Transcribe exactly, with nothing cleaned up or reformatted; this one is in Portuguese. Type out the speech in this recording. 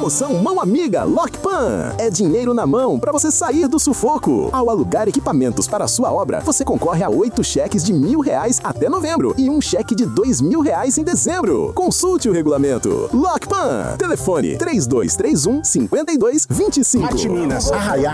Promoção Mão Amiga Lockpan. É dinheiro na mão para você sair do sufoco. Ao alugar equipamentos para a sua obra, você concorre a oito cheques de mil reais até novembro e um cheque de dois mil reais em dezembro. Consulte o regulamento. Lockpan. Telefone três dois três um, cinco dois dois cinco. Mate Minas, Arraiá,